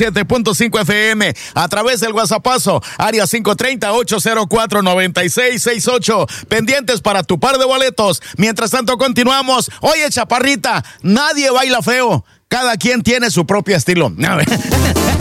7.5 FM a través del WhatsAppazo, área 530-804-9668. Pendientes para tu par de boletos. Mientras tanto, continuamos. Oye, chaparrita, nadie baila feo. Cada quien tiene su propio estilo.